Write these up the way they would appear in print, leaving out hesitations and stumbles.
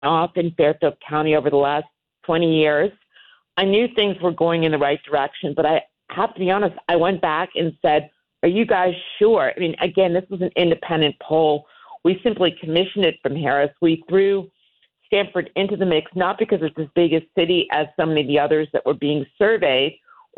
off in Fairfield County over the last 20 years. I knew things were going in the right direction, but I have to be honest, I went back and said, are you guys sure? I mean, again, this was an independent poll. We simply commissioned it from Harris. We threw Stamford into the mix, not because it's as big a city as so many of the others that were being surveyed,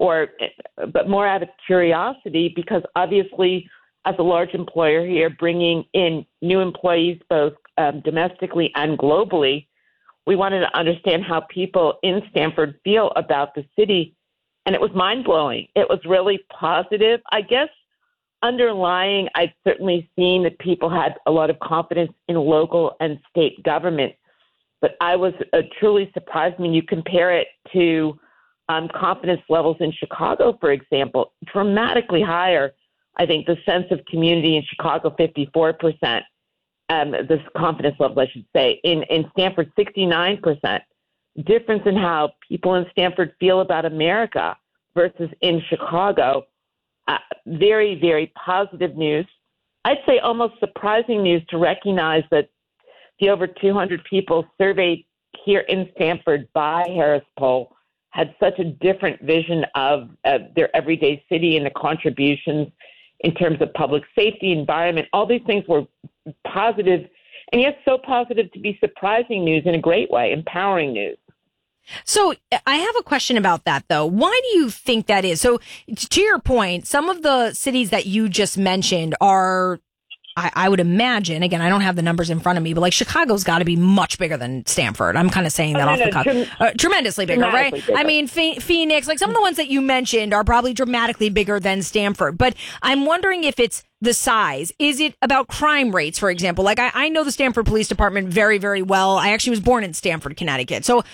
but more out of curiosity, because obviously as a large employer here, bringing in new employees both domestically and globally, we wanted to understand how people in Stamford feel about the city. And it was mind-blowing. It was really positive. I guess underlying, I'd certainly seen that people had a lot of confidence in local and state government. But I was truly surprised when you compare it to confidence levels in Chicago, for example, dramatically higher. I think the sense of community in Chicago, 54%. This confidence level, I should say. In Stamford, 69%. Difference in how people in Stamford feel about America versus in Chicago. Very, very positive news. I'd say almost surprising news to recognize that the over 200 people surveyed here in Stamford by Harris Poll had such a different vision of their everyday city and the contributions in terms of public safety, environment. All these things were positive, and yet so positive to be surprising news in a great way, empowering news. So I have a question about that, though. Why do you think that is? So to your point, some of the cities that you just mentioned are, I would imagine, again, I don't have the numbers in front of me, but like Chicago's got to be much bigger than Stamford. I'm kind of saying that off the cuff. Tremendously bigger, right? Bigger. I mean, Phoenix, like some of the ones that you mentioned are probably dramatically bigger than Stamford. But I'm wondering if it's the size. Is it about crime rates, for example? Like I know the Stamford Police Department very, very well. I actually was born in Stamford, Connecticut. So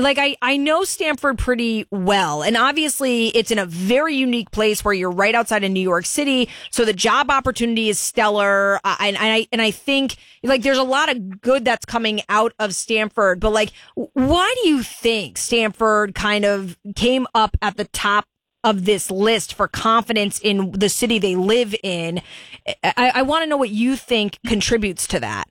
I know Stamford pretty well. And obviously it's in a very unique place where you're right outside of New York City. So the job opportunity is stellar. And I think like there's a lot of good that's coming out of Stamford. But like, why do you think Stamford kind of came up at the top of this list for confidence in the city they live in? I want to know what you think contributes to that.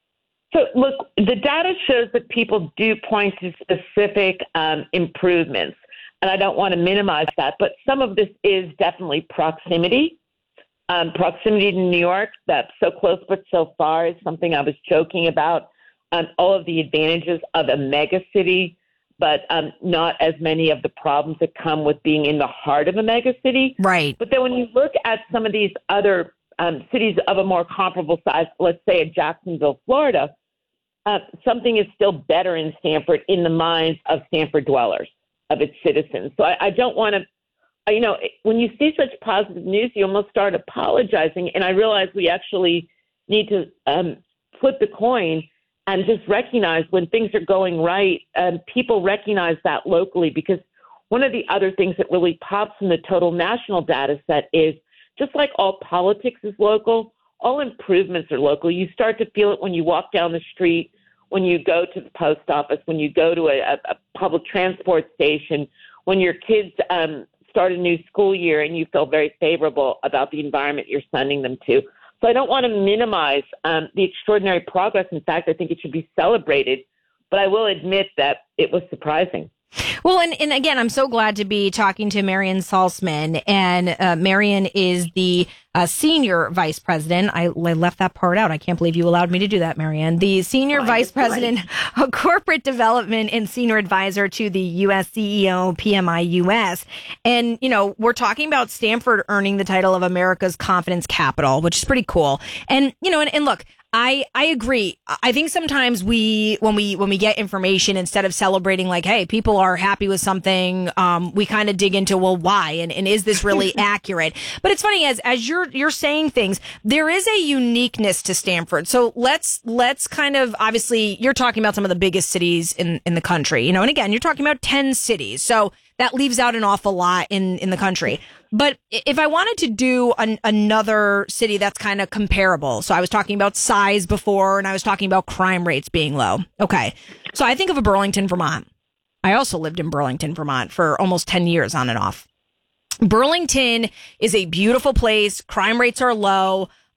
So, look, the data shows that people do point to specific improvements, and I don't want to minimize that, but some of this is definitely proximity. Proximity to New York, that's so close but so far, is something I was joking about. All of the advantages of a mega city, but not as many of the problems that come with being in the heart of a mega city. Right. But then when you look at some of these other cities of a more comparable size, let's say in Jacksonville, Florida, something is still better in Stamford in the minds of Stamford dwellers, of its citizens. So I don't want to, when you see such positive news, you almost start apologizing. And I realize we actually need to flip the coin and just recognize when things are going right, people recognize that locally, because one of the other things that really pops in the total national data set is just like all politics is local, all improvements are local. You start to feel it when you walk down the street, when you go to the post office, when you go to a public transport station, when your kids start a new school year and you feel very favorable about the environment you're sending them to. So I don't want to minimize the extraordinary progress. In fact, I think it should be celebrated. But I will admit that it was surprising. Well, and again, I'm so glad to be talking to Marian Salzman. And Marian is the senior vice president. I left that part out. I can't believe you allowed me to do that, Marian. The senior vice president of corporate development and senior advisor to the U.S. CEO, PMI US. And, we're talking about Stamford earning the title of America's confidence capital, which is pretty cool. And, and look, I agree. I think sometimes when we get information, instead of celebrating like, hey, people are happy with something, we kind of dig into, well, why? And is this really accurate? But it's funny, as you're saying things, there is a uniqueness to Stamford. So let's kind of, obviously you're talking about some of the biggest cities in the country, and again, you're talking about 10 cities. So that leaves out an awful lot in the country. But if I wanted to do another city that's kind of comparable, so I was talking about size before, and I was talking about crime rates being low. Okay. So I think of Burlington, Vermont. I also lived in Burlington, Vermont for almost 10 years on and off. Burlington is a beautiful place. Crime rates are low.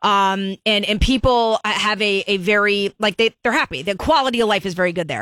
And people have a very, like, they're happy. The quality of life is very good there.